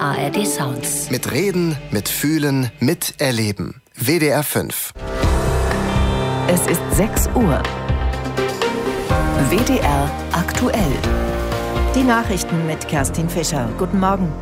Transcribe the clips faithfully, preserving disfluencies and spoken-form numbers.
A R D Sounds. Mit Reden, mit Fühlen, mit Erleben. W D R fünf. Es ist sechs Uhr. W D R aktuell. Die Nachrichten mit Kerstin Fischer. Guten Morgen.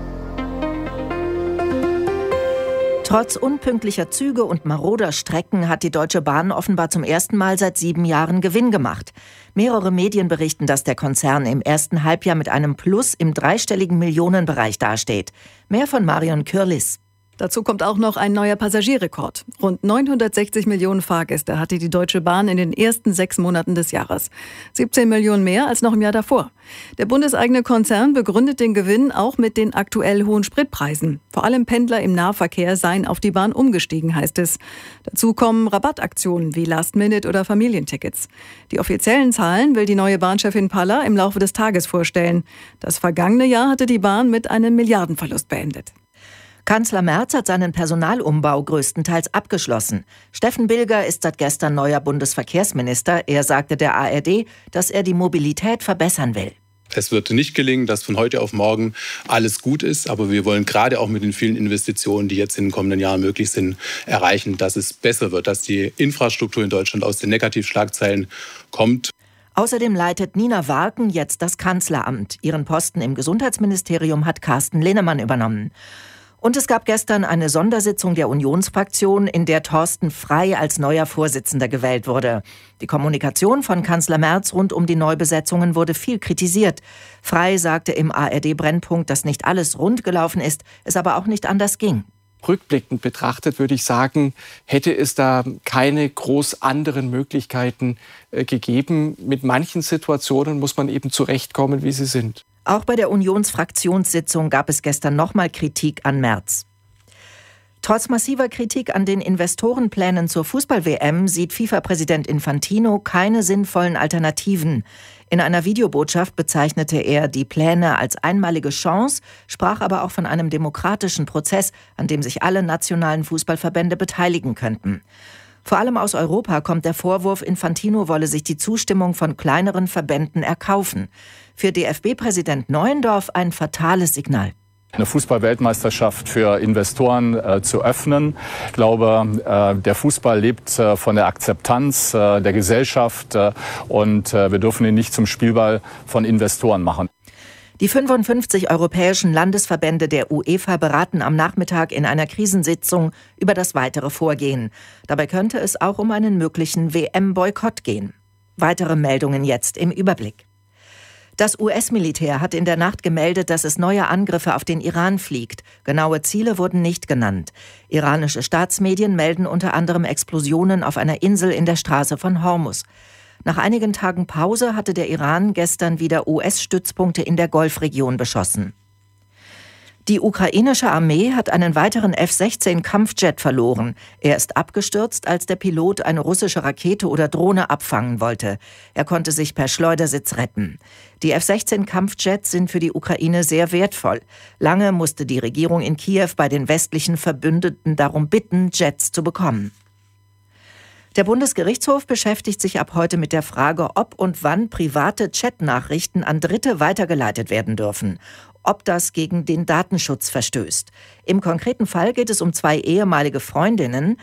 Trotz unpünktlicher Züge und maroder Strecken hat die Deutsche Bahn offenbar zum ersten Mal seit sieben Jahren Gewinn gemacht. Mehrere Medien berichten, dass der Konzern im ersten Halbjahr mit einem Plus im dreistelligen Millionenbereich dasteht. Mehr von Marion Kürlis. Dazu kommt auch noch ein neuer Passagierrekord. Rund neunhundertsechzig Millionen Fahrgäste hatte die Deutsche Bahn in den ersten sechs Monaten des Jahres. siebzehn Millionen mehr als noch im Jahr davor. Der bundeseigene Konzern begründet den Gewinn auch mit den aktuell hohen Spritpreisen. Vor allem Pendler im Nahverkehr seien auf die Bahn umgestiegen, heißt es. Dazu kommen Rabattaktionen wie Last-Minute- oder Familientickets. Die offiziellen Zahlen will die neue Bahnchefin Paller im Laufe des Tages vorstellen. Das vergangene Jahr hatte die Bahn mit einem Milliardenverlust beendet. Kanzler Merz hat seinen Personalumbau größtenteils abgeschlossen. Steffen Bilger ist seit gestern neuer Bundesverkehrsminister. Er sagte der A R D, dass er die Mobilität verbessern will. Es wird nicht gelingen, dass von heute auf morgen alles gut ist. Aber wir wollen gerade auch mit den vielen Investitionen, die jetzt in den kommenden Jahren möglich sind, erreichen, dass es besser wird, dass die Infrastruktur in Deutschland aus den Negativschlagzeilen kommt. Außerdem leitet Nina Warken jetzt das Kanzleramt. Ihren Posten im Gesundheitsministerium hat Carsten Linnemann übernommen. Und es gab gestern eine Sondersitzung der Unionsfraktion, in der Thorsten Frey als neuer Vorsitzender gewählt wurde. Die Kommunikation von Kanzler Merz rund um die Neubesetzungen wurde viel kritisiert. Frey sagte im A R D-Brennpunkt, dass nicht alles rund gelaufen ist, es aber auch nicht anders ging. Rückblickend betrachtet würde ich sagen, hätte es da keine groß anderen Möglichkeiten äh, gegeben. Mit manchen Situationen muss man eben zurechtkommen, wie sie sind. Auch bei der Unionsfraktionssitzung gab es gestern nochmal Kritik an Merz. Trotz massiver Kritik an den Investorenplänen zur Fußball-W M sieht FIFA-Präsident Infantino keine sinnvollen Alternativen. In einer Videobotschaft bezeichnete er die Pläne als einmalige Chance, sprach aber auch von einem demokratischen Prozess, an dem sich alle nationalen Fußballverbände beteiligen könnten. Vor allem aus Europa kommt der Vorwurf, Infantino wolle sich die Zustimmung von kleineren Verbänden erkaufen. Für D F B-Präsident Neuendorf ein fatales Signal. Eine Fußball-Weltmeisterschaft für Investoren äh, zu öffnen. Ich glaube, äh, der Fußball lebt äh, von der Akzeptanz äh, der Gesellschaft äh, und äh, wir dürfen ihn nicht zum Spielball von Investoren machen. Die fünfundfünfzig europäischen Landesverbände der UEFA beraten am Nachmittag in einer Krisensitzung über das weitere Vorgehen. Dabei könnte es auch um einen möglichen W M-Boykott gehen. Weitere Meldungen jetzt im Überblick. Das U S-Militär hat in der Nacht gemeldet, dass es neue Angriffe auf den Iran fliegt. Genaue Ziele wurden nicht genannt. Iranische Staatsmedien melden unter anderem Explosionen auf einer Insel in der Straße von Hormuz. Nach einigen Tagen Pause hatte der Iran gestern wieder U S-Stützpunkte in der Golfregion beschossen. Die ukrainische Armee hat einen weiteren F sechzehn Kampfjet verloren. Er ist abgestürzt, als der Pilot eine russische Rakete oder Drohne abfangen wollte. Er konnte sich per Schleudersitz retten. Die F sechzehn Kampfjets sind für die Ukraine sehr wertvoll. Lange musste die Regierung in Kiew bei den westlichen Verbündeten darum bitten, Jets zu bekommen. Der Bundesgerichtshof beschäftigt sich ab heute mit der Frage, ob und wann private Chatnachrichten an Dritte weitergeleitet werden dürfen. Ob das gegen den Datenschutz verstößt. Im konkreten Fall geht es um zwei ehemalige Freundinnen.